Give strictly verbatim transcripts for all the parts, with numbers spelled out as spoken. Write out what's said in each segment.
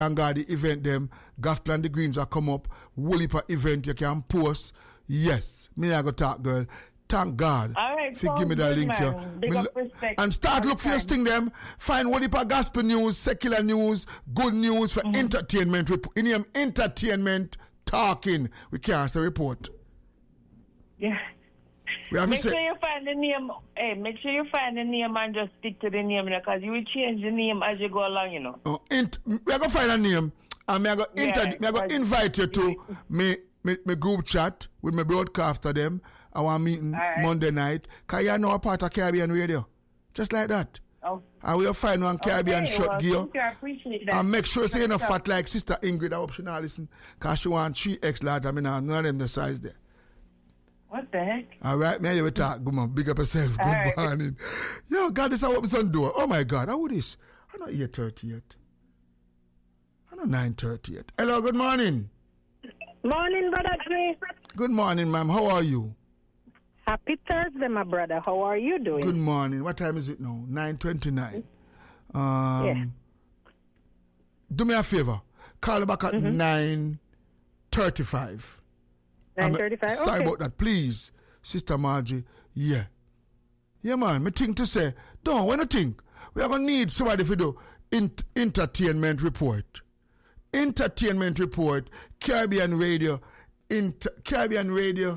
and God the event them, Gospel and the Greens are come up, Woolly event you can post. Yes, me I go talk, girl. Thank God. All right, for give me that link here. Big up respect. And start look for your sting them. Find Woolly gospel news, secular news, good news for mm-hmm. entertainment. In him entertainment talking. We can't say report. Yeah. We have make to say, sure you find the name. Hey, make sure you find the name and just stick to the name because you will change the name as you go along, you know. Oh, int- we are going to find a name and we are going yeah, to invite you to me, me, me group chat with my broadcaster them. Our meeting right. Monday night. Because you know a part of Caribbean Radio. Just like that. Oh. And we'll find one Caribbean okay, short well, gear. I appreciate that. And make sure say you're not fat like Sister Ingrid. I hope she not listen. Because she wants three X large. I mean, none of them the size there. What the heck? All right, me you will talk. Good morning. Big up yourself. Good right. morning. Yo, God, this is what my son do. Oh my God, how this? I'm not eight thirty yet. I'm not nine thirty yet. Hello, good morning. Morning, Brother Chris. Good morning, ma'am. How are you? Happy Thursday, my brother. How are you doing? Good morning. What time is it now? nine twenty-nine. Um, yeah. Do me a favor. Call back at mm-hmm. nine thirty-five. nine thirty-five? Sorry okay. about that, please, Sister Margie. Yeah. Yeah, man. Me think to say, don't, when you think, we are going to need somebody to do ent- entertainment report. Entertainment report, Caribbean Radio, inter- Caribbean Radio.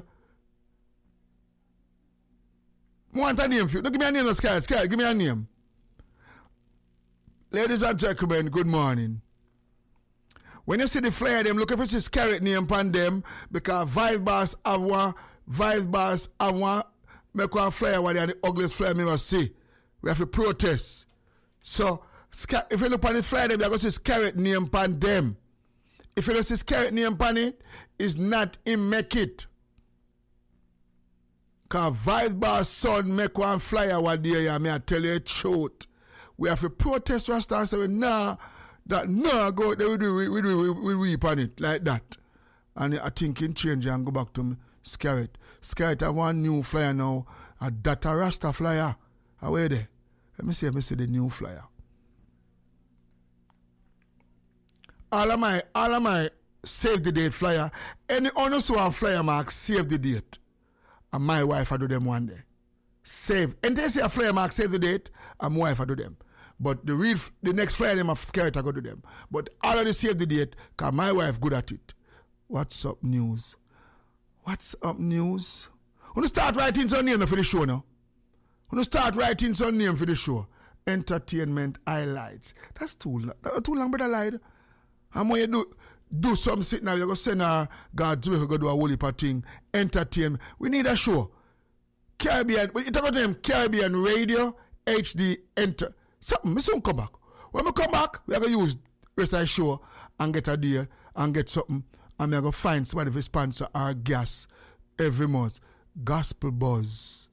Want a name for you? No, give me a name, Sky. Sky, give me a name. Ladies and gentlemen, good morning. When you see the flyer, them looking for this carrot name upon them because Vibe Boss have one, Vibe Boss have one, make one flyer where they are the ugliest flyer me must see. We have to protest. So, if you look on the flyer, them, you're going to see carrot name upon them. If you don't see carrot name upon it, it's not him make it. Because Vibe Boss son make one flyer one day, I mean, I tell you the truth. We have to protest Rasta and say, nah, that no go there we do we we we we weep on it like that. And I think in change and go back to Scarrett. Scarrett have one new flyer now, a Data Rasta flyer. Away there. Let me see, let me see the new flyer. All of my all of my save the date flyer. Any honest one flyer mark, save the date. And my wife I do them one day. Save. And they say a flyer mark, save the date, and my wife I do them. But the real, the next flyer them of Scarrett I go to them. But all of the save the date, because my wife good at it. What's up news? What's up news? I'm going to start writing some name for the show now. I'm going to start writing some name for the show. Entertainment highlights. That's too long. That's too long, but I lied. And when you do, do something now, you're going to send a God to go do a whole heap of thing. Entertainment. We need a show. Caribbean, you talk about them Caribbean Radio, H D, Enter. Something, me soon come back. When we come back, we are going to use rest of the show and get a deal and get something. And we are going to find somebody to sponsor our gas every month. Gospel Buzz.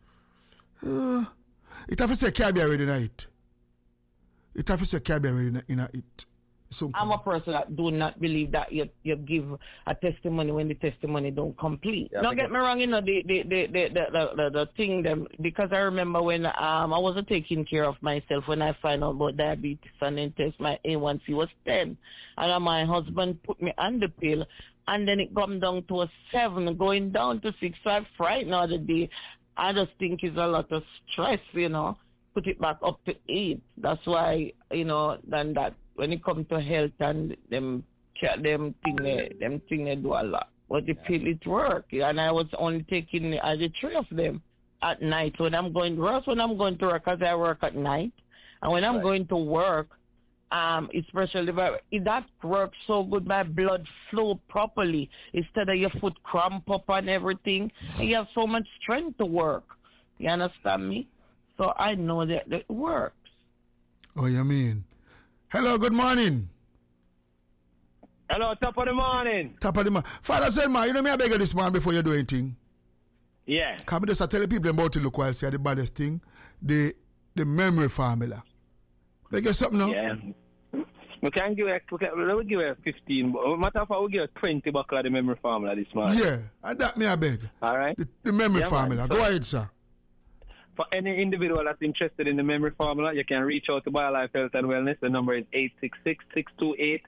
Uh, it have to say Caribbean Radio in it. It have to say Caribbean Radio in it. So I'm a person that do not believe that you you give a testimony when the testimony don't complete. Yeah, don't get me wrong, you know, the the the the the, the, the thing them, because I remember when um I wasn't taking care of myself when I found out about diabetes and then test my A one C was ten, and uh, my husband put me on the pill, and then it come down to a seven, going down to six. So I'm frightened all the day. I just think it's a lot of stress, you know. Put it back up to eight. That's why, you know, then that. When it comes to health and them them thing they, them thing they do a lot. But the pill it work. And I was only taking uh, the three of them at night. When I'm going to work, when I'm going to work, because I work at night. And when I'm right. going to work, um, especially if that works so good, my blood flow properly instead of your foot cramp up and everything. And you have so much strength to work. You understand me? So I know that, that it works. Oh, you mean? Hello, good morning. Hello, top of the morning. Top of the morning. Father said, man, you know me, I beg you this man before you do anything. Yeah. Come just tell the people about it, look while say the baddest thing. The the memory formula. Beg you something now? Yeah. We can give a, we can, we give a fifteen, matter of fact, we give a twenty buckle of the memory formula this morning. Yeah, and that me I beg. All right. The, the memory yeah, formula. Man, so, go ahead, sir. for any individual that's interested in the memory formula, you can reach out to BioLife Health and Wellness. The number is eight six six, six two eight,